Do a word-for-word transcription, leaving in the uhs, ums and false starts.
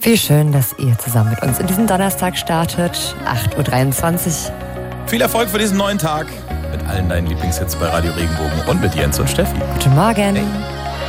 Wie schön, dass ihr zusammen mit uns in diesen Donnerstag startet. acht Uhr dreiundzwanzig. Viel Erfolg für diesen neuen Tag mit allen deinen Lieblingshits bei Radio Regenbogen und mit Jens und Steffi. Guten Morgen. Hey.